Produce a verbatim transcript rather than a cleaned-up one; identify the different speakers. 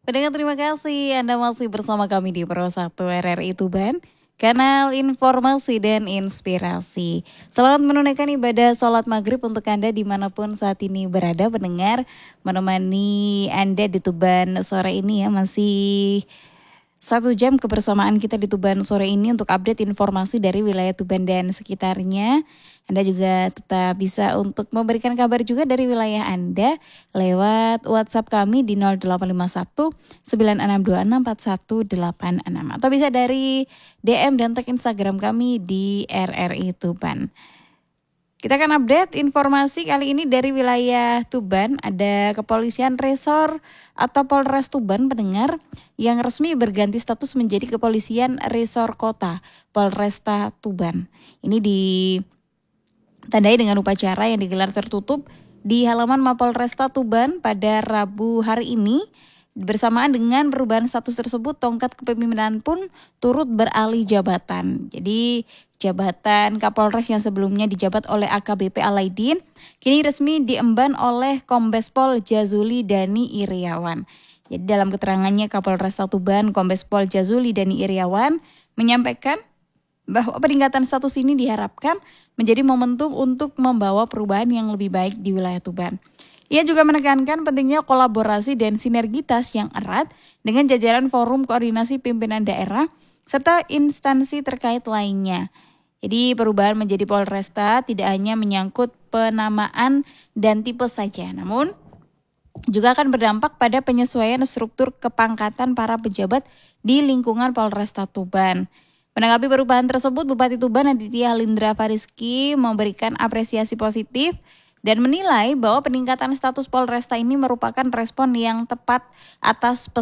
Speaker 1: Pendengar terima kasih Anda masih bersama kami di Pro satu R R I Tuban, kanal informasi dan inspirasi. Selamat menunaikan ibadah sholat maghrib untuk Anda dimanapun saat ini berada pendengar. Menemani Anda di Tuban sore ini ya, masih satu jam kebersamaan kita di Tuban sore ini untuk update informasi dari wilayah Tuban dan sekitarnya. Anda juga tetap bisa untuk memberikan kabar juga dari wilayah Anda lewat WhatsApp kami di nol delapan lima satu sembilan enam dua enam empat satu delapan enam atau bisa dari D M dan tag Instagram kami di R R I Tuban. Kita akan update informasi kali ini dari wilayah Tuban. Ada Kepolisian Resor atau Polres Tuban pendengar yang resmi berganti status menjadi Kepolisian Resor Kota Polresta Tuban. Ini ditandai dengan upacara yang digelar tertutup di halaman Mapolresta Tuban pada Rabu hari ini. Bersamaan dengan perubahan status tersebut, tongkat kepemimpinan pun turut beralih jabatan. Jadi jabatan Kapolres yang sebelumnya dijabat oleh A K B P Alaidin kini resmi diemban oleh Kombes Pol Jazuli Dani Iriawan. Jadi dalam keterangannya Kapolresta Tuban, Kombes Pol Jazuli Dani Iriawan menyampaikan bahwa peningkatan status ini diharapkan menjadi momentum untuk membawa perubahan yang lebih baik di wilayah Tuban. Ia juga menekankan pentingnya kolaborasi dan sinergitas yang erat dengan jajaran Forum Koordinasi Pimpinan Daerah serta instansi terkait lainnya. Jadi perubahan menjadi Polresta tidak hanya menyangkut penamaan dan tipe saja, namun juga akan berdampak pada penyesuaian struktur kepangkatan para pejabat di lingkungan Polresta Tuban. Menanggapi perubahan tersebut, Bupati Tuban Aditya Halindra Fariski memberikan apresiasi positif dan menilai bahwa peningkatan status Polresta ini merupakan respon yang tepat atas pesan